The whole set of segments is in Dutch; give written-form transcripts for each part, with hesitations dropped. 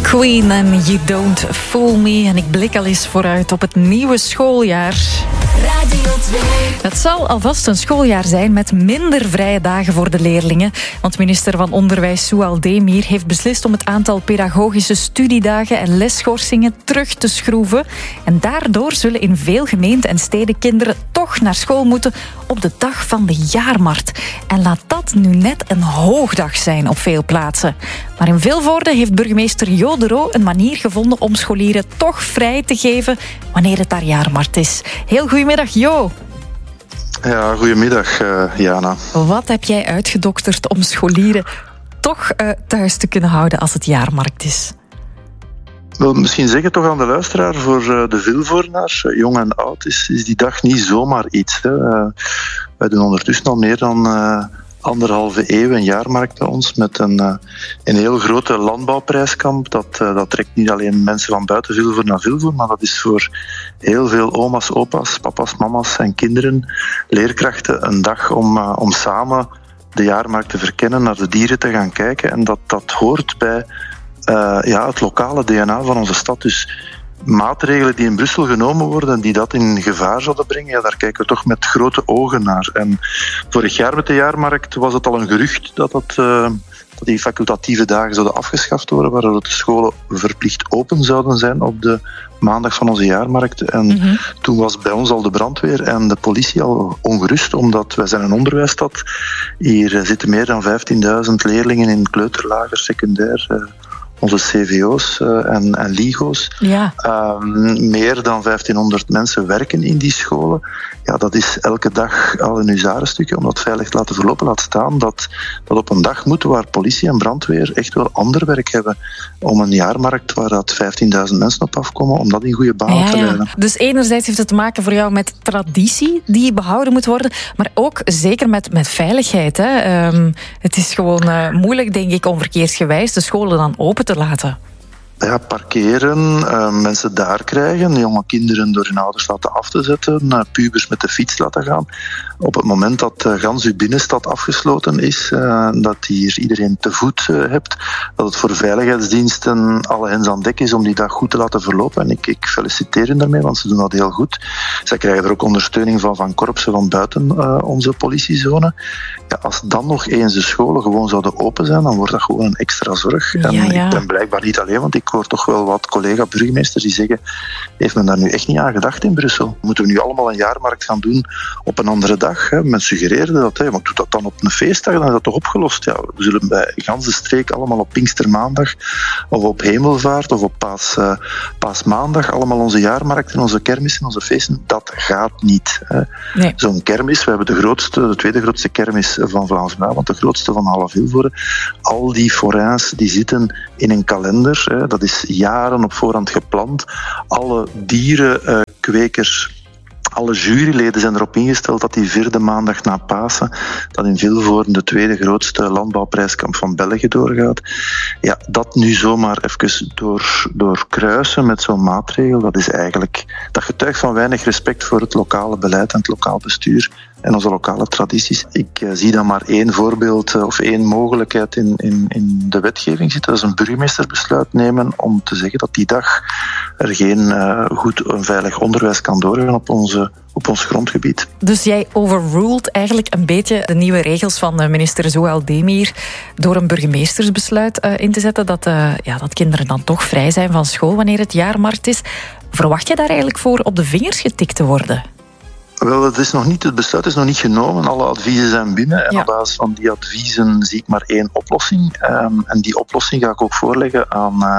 Queen en You Don't Fool Me. En ik blik al eens vooruit op het nieuwe schooljaar. Radio 2. Het zal alvast een schooljaar zijn met minder vrije dagen voor de leerlingen. Want minister van Onderwijs Sue Al-Demir heeft beslist om het aantal pedagogische studiedagen en lesschorsingen terug te schroeven. En daardoor zullen in veel gemeenten en steden kinderen toch naar school moeten op de dag van de jaarmarkt. En laat dat nu net een hoogdag zijn op veel plaatsen. Maar in Vilvoorde heeft burgemeester Jo de Roo een manier gevonden om scholieren toch vrij te geven wanneer het daar jaarmarkt is. Heel goedemiddag, Jo. Ja, goedemiddag, Jana. Wat heb jij uitgedokterd om scholieren toch thuis te kunnen houden als het jaarmarkt is? Wel, misschien zeggen toch aan de luisteraar, voor de Vilvoordenaars, jong en oud, is die dag niet zomaar iets. Hè. Wij doen ondertussen al meer dan 1,5 eeuw een jaarmarkt bij ons met een heel grote landbouwprijskamp. Dat trekt niet alleen mensen van buiten Vilvoorde naar Vilvoorde, maar dat is voor heel veel oma's, opa's, papa's, mama's en kinderen, leerkrachten, een dag om samen de jaarmarkt te verkennen, naar de dieren te gaan kijken. En dat hoort bij het lokale DNA van onze stad. Dus maatregelen die in Brussel genomen worden en die dat in gevaar zouden brengen, daar kijken we toch met grote ogen naar. En vorig jaar met de jaarmarkt was het al een gerucht dat die facultatieve dagen zouden afgeschaft worden, waardoor de scholen verplicht open zouden zijn op de maandag van onze jaarmarkt. En toen was bij ons al de brandweer en de politie al ongerust, omdat wij zijn een onderwijsstad. Hier zitten meer dan 15.000 leerlingen in kleuterlager, secundair, onze CVO's en LIGO's. Ja. Meer dan 1500 mensen werken in die scholen. Ja, dat is elke dag al een huzarenstukje om dat veilig te laten verlopen. Laat staan dat op een dag moet waar politie en brandweer echt wel ander werk hebben om een jaarmarkt waar dat 15.000 mensen op afkomen, om dat in goede banen te leiden. Dus enerzijds heeft het te maken voor jou met traditie die behouden moet worden, maar ook zeker met veiligheid. Hè? Het is gewoon moeilijk, denk ik, om verkeersgewijs de scholen dan open te laten. Ja, parkeren, mensen daar krijgen, jonge kinderen door hun ouders laten af te zetten, pubers met de fiets laten gaan. Op het moment dat gans uw binnenstad afgesloten is, dat hier iedereen te voet hebt, dat het voor veiligheidsdiensten alle hens aan dek is om die dag goed te laten verlopen. En ik feliciteer hen daarmee, want ze doen dat heel goed. Zij krijgen er ook ondersteuning van korpsen van buiten onze politiezone. Ja, als dan nog eens de scholen gewoon zouden open zijn, dan wordt dat gewoon een extra zorg. En ik ben blijkbaar niet alleen, want ik hoor toch wel wat collega-burgemeesters die zeggen, heeft men daar nu echt niet aan gedacht in Brussel? Moeten we nu allemaal een jaarmarkt gaan doen op een andere dag? Hè? Men suggereerde dat, maar doe dat dan op een feestdag, dan is dat toch opgelost? Ja, we zullen bij ganse streek allemaal op Pinkstermaandag of op Hemelvaart of op Paasmaandag allemaal onze jaarmarkt en onze kermissen, onze feesten. Dat gaat niet. Hè? Nee. Zo'n kermis, we hebben de tweede grootste kermis van Vlaams-Brabant, de grootste van half Vilvoorde. Al die forains die zitten in een kalender. Hè? Dat is jaren op voorhand gepland. Alle dierenkwekers, alle juryleden zijn erop ingesteld dat die 4e maandag na Pasen, dat in Vilvoorde de tweede grootste landbouwprijskamp van België doorgaat. Ja, dat nu zomaar even doorkruisen met zo'n maatregel, dat getuigt van weinig respect voor het lokale beleid en het lokaal bestuur en onze lokale tradities. Ik zie dan maar één voorbeeld of één mogelijkheid in de wetgeving zitten. Dat is een burgemeestersbesluit nemen om te zeggen dat die dag er geen goed en veilig onderwijs kan doorgaan op ons grondgebied. Dus jij overruled eigenlijk een beetje de nieuwe regels van minister Sue Al-Demir door een burgemeestersbesluit in te zetten dat kinderen dan toch vrij zijn van school wanneer het jaarmarkt is. Verwacht je daar eigenlijk voor op de vingers getikt te worden? Wel, het besluit is nog niet genomen. Alle adviezen zijn binnen. En op basis van die adviezen zie ik maar één oplossing. En die oplossing ga ik ook voorleggen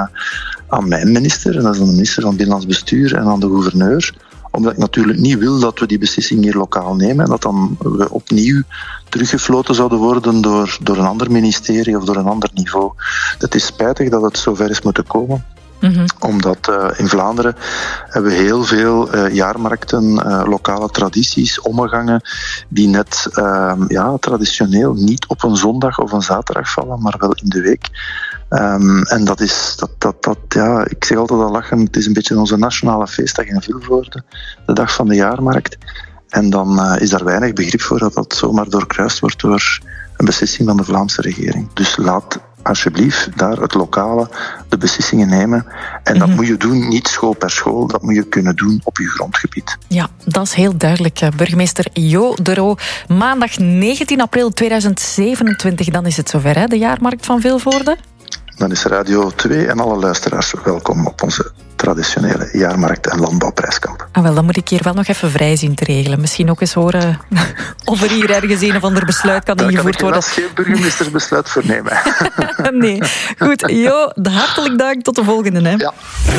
aan mijn minister. En dat is de minister van Binnenlands Bestuur en aan de gouverneur. Omdat ik natuurlijk niet wil dat we die beslissing hier lokaal nemen. En dat dan we opnieuw teruggefloten zouden worden door een ander ministerie of door een ander niveau. Het is spijtig dat het zover is moeten komen. Omdat in Vlaanderen hebben we heel veel jaarmarkten, lokale tradities, ommegangen die net traditioneel niet op een zondag of een zaterdag vallen, maar wel in de week. En dat is, ik zeg altijd al lachen, het is een beetje onze nationale feestdag in Vilvoorde, de dag van de jaarmarkt. En dan is daar weinig begrip voor dat zomaar doorkruist wordt door een beslissing van de Vlaamse regering. Dus laat alsjeblieft daar het lokale de beslissingen nemen. En dat moet je doen, niet school per school, dat moet je kunnen doen op je grondgebied. Ja, dat is heel duidelijk. Burgemeester Jo de Roo. Maandag 19 april 2027, dan is het zover, hè? De jaarmarkt van Vilvoorde. Dan is Radio 2 en alle luisteraars welkom op onze traditionele jaarmarkt- en landbouwprijskamp. Wel, dan moet ik hier wel nog even vrij zien te regelen. Misschien ook eens horen of er hier ergens een of ander besluit kan ingevoerd worden. Daar kan ik helaas geen burgemeestersbesluit voor nemen. Nee. Goed, Jo, hartelijk dank. Tot de volgende. Hè. Ja.